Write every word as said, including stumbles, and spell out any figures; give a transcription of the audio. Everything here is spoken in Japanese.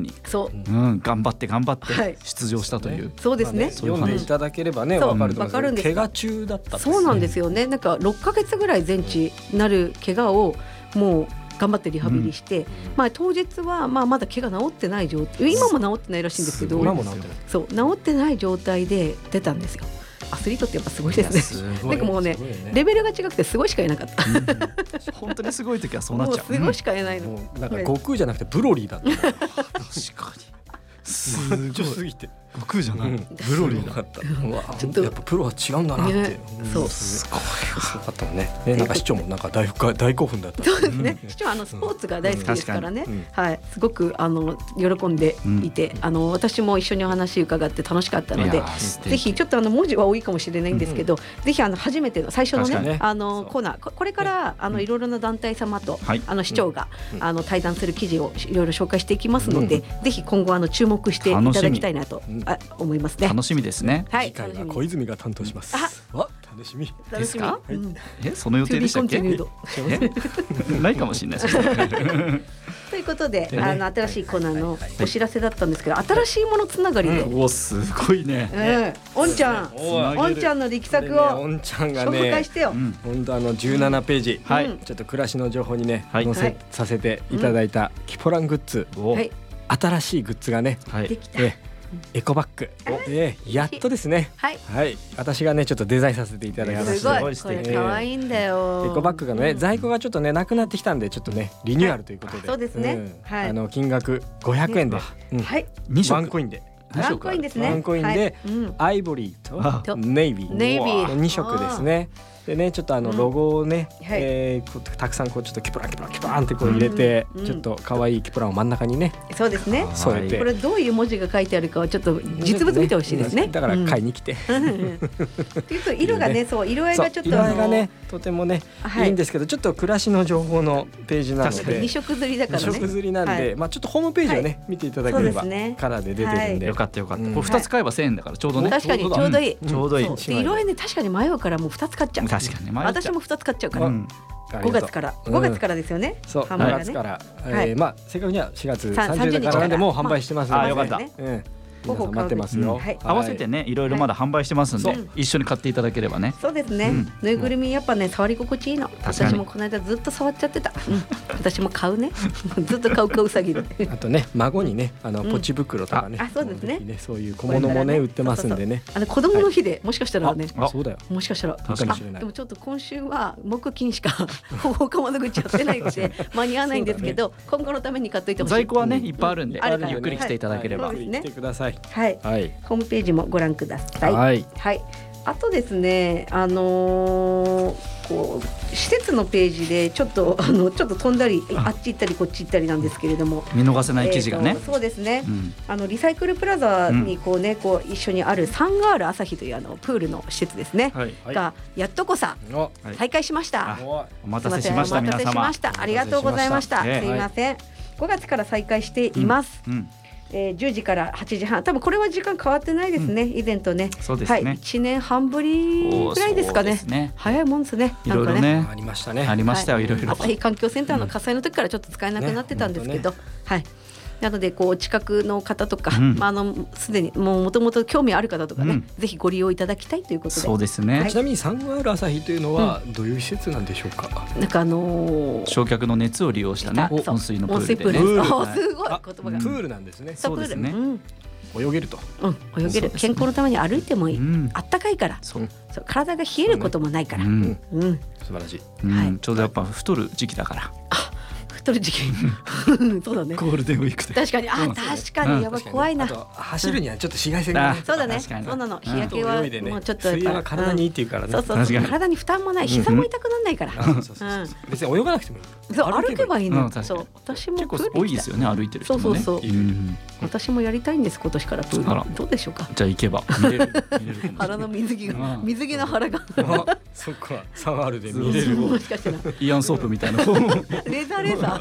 にそう、 うん、頑張って頑張って出場したという、はい、 そうですね、 まあ、ね読んでいただければね分かると思うんですけど、怪我中だったんです、ね、 そうなんですよね。なんかろっかげつぐらい全治なる怪我をもう頑張ってリハビリして、うんまあ、当日はまあまだ怪我治ってない状態、今も治ってないらしいんですけど、 今も治ってない、 そう治ってない状態で出たんですよ。アスリートってやっぱすごいですね。なんかもう ね, ねレベルが違くてすごいしかいなかった、うん、 本当にすごい時はそうなっちゃう。 もうすごいしかいないの、 もうなんか悟空じゃなくてブロリーだった確かにすごいすぎて悟空じゃない、うん、ブロリーだったうわちょっとやっぱプロは違うんだなって、ねうん、そうすごいすごかったもんね。ねなんか市長もなんか 大, 大興奮だった。 そうですね、市長はあのスポーツが大好きですからね、うん、はい、すごくあの喜んでいて、うん、あの私も一緒にお話伺って楽しかったので、ぜひちょっとあの文字は多いかもしれないんですけど、うん、ぜひあの初めての最初の ね, ねあのコーナー、これからあのいろいろな団体様と、はい、あの市長が、うん、あの対談する記事をいろいろ紹介していきますので、うん、ぜひ今後あの注目していただきたいなと、うん、あ思いますね。 楽しみですね。 はい、 次回は小泉が担当します。あ、わ楽しみですか、 うん、 えその予定でしたっけないかもしれないですということで、ね、あの新しいコーナーのお知らせだったんですけど、はい、新しいものつながりで、 うん、おすごいね、 うん、おんちゃんおんちゃんの力作をおんちゃんがね紹介してよ、 本当、うん、あのじゅうななページ、はい、ちょっと暮らしの情報にね、はい、載せ、はい、させていただいたキポラングッズ、はい、新しいグッズがね、はい、できた、えエコバッグ、えー、やっとですね、はいはい、私がねちょっとデザインさせていただきました。 すごいこれ可愛いんだよ、 エコバッグがね、うん、在庫がちょっとねなくなってきたんでちょっとねリニューアルということで、はい、 そうですね、うんはい、 あの金額ごひゃくえんで、うんはい、に色ワンコインでワンコインですね、 ワンコインで、はいうん、アイボリーとネイビー、 ネイビーに色ですね。でねちょっとあのロゴをね、うんえー、たくさんこうちょっとキプランキプランキプランってこう入れて、うん、ちょっと可愛いキプランを真ん中にね、 そうですね、 添えて、 これどういう文字が書いてあるかをちょっと実物見てほしいですね。 だから買いに来て、 うん、っていうと色がね、そう色合いがちょっと色合いがねとてもね、はい、いいんですけど、ちょっと暮らしの情報のページなのでに色刷りだからね、 に色刷りなんで、はい、まあちょっとホームページをね、はい、見ていただければ、ね、カラーで出てるんで、はい、 よかったよかった。これふたつ買えばせんえんだからちょうどね、 確かにちょうどいい、 ちょうどいい。 色合いね確かに迷うからもうふたつ買っちゃう。 確かに迷っちゃう。 私もふたつ買っちゃうから、うん、ごがつからごがつからですよね、 そうごがつから、えー、まあ正確にはしがつさんじゅうにちからでもう販売してますので、 あよかった、 うん皆さん待ってますよ、うんはい、 合わせてねいろいろまだ販売してますんで、はい、一緒に買っていただければね。 そうですね、うん、ぬいぐるみやっぱね触り心地いいの。私もこの間ずっと触っちゃってた、うん、私も買うねずっと買うかうさぎであとね孫にねあのポチ袋とかね、 うん、あそうですね、 ねそういう小物もね売ってますんでね。 あの子供の日で、はい、もしかしたらね、 あそうだよ、 もしかしたらかもしれない。 でもちょっと今週は木金しか他窓口やってないので間に合わないんですけど、ね、今後のために買っといてほしい。 在庫はねいっぱいあるんで、 うん、 ゆっくり来ていただければ、 はい、 来てください。 はい、はいホームページもご覧ください。 はい、 はい、あとですね、あのー、こう施設のページでちょっとあのちょっと飛んだりあっち行ったりこっち行ったりなんですけれども、 見逃せない記事がね、 えー、そうですね、うん、あのリサイクルプラザにこう、ね、こう一緒にあるサンガール朝日というあのプールの施設ですね、はい、がやっとこさ再開しました。 お待たせしました皆様、 お待たせしました。ありがとうございました。すいません、ごがつから再開しています、うんうんえー、じゅうじからはちじはん、多分これは時間変わってないですね、うん、以前とね。 そうですね、 はい、いちねんはんぶりぐらいですか ね, ね早いもんですね。 いろいろねありましたね。 ありましたよ、はい、いろいろ。 朝日環境センターの火災の時からちょっと使えなくなってたんですけど、ねね、はいなのでこう近くの方とか、うんまあ、あのすでにもともと興味ある方とかね、うん、ぜひご利用いただきたいということで。 そうですね、 はい、 ちなみにサンガール朝日というのはどういう施設なんでしょうか。 うん、なんかあのー、 焼却の熱を利用したね温水のプールで、ね、 温水プールです。 はい、 すごい言葉がプールなんですね。 そうですね、 うん泳げると、 うん、泳げる、健康のために歩いてもいい、うん、あったかいからそうそう体が冷えることもないから、うんうん、素晴らしい、 うんはい、ちょうどやっぱ太る時期だから、 あ太る時期そうだね、 ゴールデンウィークで確かに、あ、確かにやばい、怖いな。あと走るにはちょっと紫外線がね、 そうだね、そうなの、日焼けはもうちょっと水泳は体にいいっていうからね、 そうそうそう、体に負担もない、膝も痛くならないから、 別に泳がなくてもいい、 そう歩けばいいの。そう私も結構多いですよね、歩いてる人もね。 そうそうそう、私もやりたいんです、今年からプール。どうでしょうか。 じゃあ行けば見れる腹の水着が、水着の腹がそっか、サンガールで見れる。 もしかしたらイアンソープみたいなレーザーレーザ